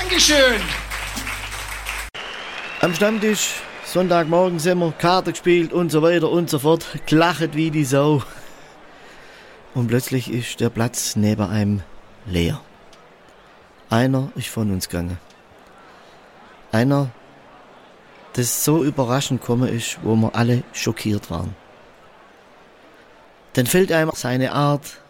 Dankeschön. Am Stammtisch, Sonntagmorgen sind wir, Karte gespielt und so weiter und so fort, gelachet wie die Sau. Und plötzlich ist der Platz neben einem leer. Einer ist von uns gegangen. Einer, das so überraschend gekommen ist, wo wir alle schockiert waren. Dann fällt einem seine Art,